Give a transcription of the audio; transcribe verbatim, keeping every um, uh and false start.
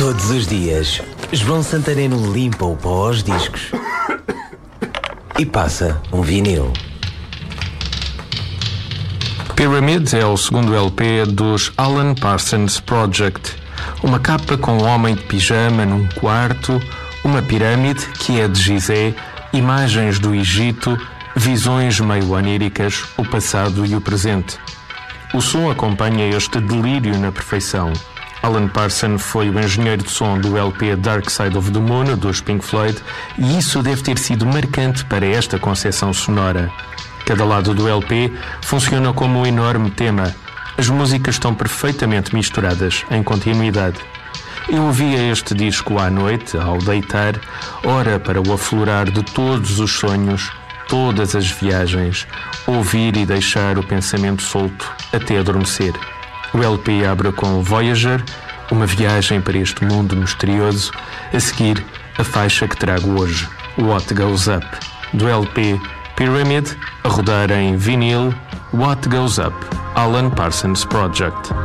Todos os dias, João Santareno limpa o pó aos discos e passa um vinil. Pyramid é o segundo L P dos Alan Parsons Project. Uma capa com um homem de pijama num quarto, uma pirâmide que é de Gizé, imagens do Egito, visões meio oníricas, o passado e o presente. O som acompanha este delírio na perfeição. Alan Parsons foi o engenheiro de som do L P Dark Side of the Moon, dos Pink Floyd, e isso deve ter sido marcante para esta concepção sonora. Cada lado do L P funciona como um enorme tema. As músicas estão perfeitamente misturadas, em continuidade. Eu ouvia este disco à noite, ao deitar, ora para o aflorar de todos os sonhos, todas as viagens, ouvir e deixar o pensamento solto até adormecer. O L P abre com Voyager, uma viagem para este mundo misterioso, a seguir a faixa que trago hoje, What Goes Up, do L P Pyramid, a rodar em vinil, What Goes Up, Alan Parsons Project.